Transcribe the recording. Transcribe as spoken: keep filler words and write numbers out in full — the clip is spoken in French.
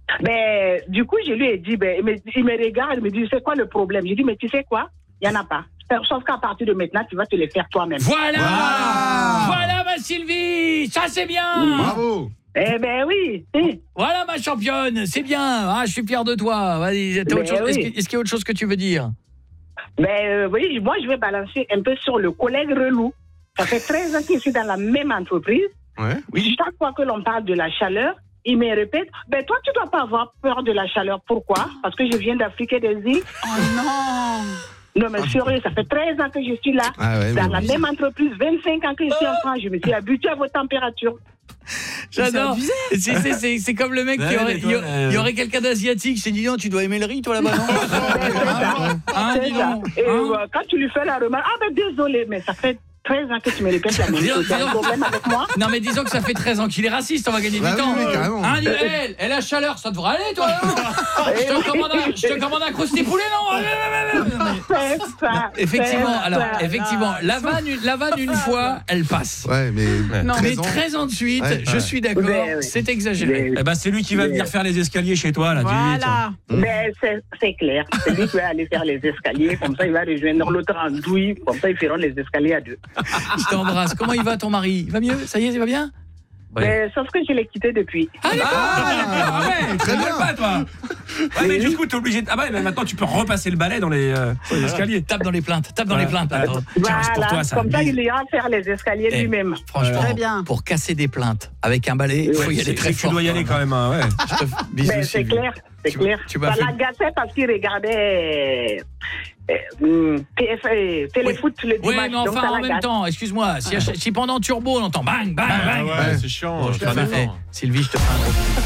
Ben, du coup, je lui ai dit, ben, il me, il me regarde, il me dit, c'est quoi le problème? J'ai dit, mais tu sais quoi? Il n'y en a pas. Sauf qu'à partir de maintenant, tu vas te les faire toi-même. Voilà Voilà, voilà ma Sylvie, ça c'est bien. Bravo. Eh ben oui. oui. Voilà ma championne, c'est bien. Ah, je suis fier de toi. Vas-y, t'as autre chose- oui. Est-ce que- est-ce qu'il y a autre chose que tu veux dire? Ben euh, oui, moi, je vais balancer un peu sur le collègue relou. Ça fait treize ans que je suis dans la même entreprise. Ouais. Oui. Chaque fois que l'on parle de la chaleur, il me répète, ben toi, tu dois pas avoir peur de la chaleur. Pourquoi? Parce que je viens d'Afrique et des îles. Oh non. Non, mais sérieux, ça fait treize ans que je suis là. Ah ouais, dans mais la oui. même entreprise, vingt-cinq ans que je suis en France. Je me suis habituée à vos températures. J'adore. C'est, c'est, c'est, c'est comme le mec qui Ouais, aurait, mais il toi, y, aurait- euh, il y aurait quelqu'un d'asiatique qui s'est dit non, tu dois aimer le riz toi là-bas non? Hein, C'est dis ça. donc. Et Hein euh, quand tu lui fais la remarque, ah ben désolé, mais ça fait treize ans que tu me répètes la même Dis donc, chose. Tu as dis un donc. problème avec moi? Non mais disons que ça fait treize ans qu'il est raciste, on va gagner Bah du oui, temps. oui, carrément. Hein, dis, elle, elle, la chaleur, ça devrait aller toi non? Je te commande un, je te commande un crousty poulet non? Allez, allez, allez, allez. C'est ça. Effectivement, c'est alors ça. effectivement, la vanne, une- la vanne une fois, elle passe. Ouais, mais Non, Mais treize ans. treize ans de suite, Ouais, je ouais. suis d'accord, Mais oui. c'est exagéré. Eh ben, c'est lui qui va venir faire les escaliers chez toi, là. dis vite. Voilà. Ben, c'est, c'est clair. C'est lui qui va aller faire les escaliers. Comme ça, il va rejoindre l'autre en douille. Comme ça, ils feront les escaliers à deux. Je t'embrasse. Comment il va ton mari? Il va mieux? Ça y est, il va bien? Ouais. Ben, sauf que je l'ai quitté depuis. Ah, d'accord. Ah, ouais, Très très bien. bien pas, toi. Ouais, mais du coup, t'es obligé de... Ah ouais, mais maintenant, tu peux repasser le balai dans les, euh, sur les escaliers. Tape dans les plaintes, tape dans Ouais. les plaintes. Ouais. Alors, Tiens, c'est pour Voilà. toi, ça. Comme ça, il ira faire les escaliers Eh, lui-même. Franchement, Très bien. pour casser des plaintes avec un balai, il faut y aller C'est- très c'est que fort. Tu dois y aller quand même, hein, ouais. Je te- Bisous, Ben, c'est Sylvie. clair. C'est Tu- clair. tu m'as Ça fait- l'agaçait parce qu'il regardait euh, euh, T F un, Téléfoot le Oui, dimanche. mais donc enfin, ça en même l'agace. temps, excuse-moi, si, si pendant Turbo, on entend bang, bang, Ah bang. ouais, Ouais. c'est chiant. Bon, je je te fais un fais- effort. eh, Sylvie, je te fais un gros bisou.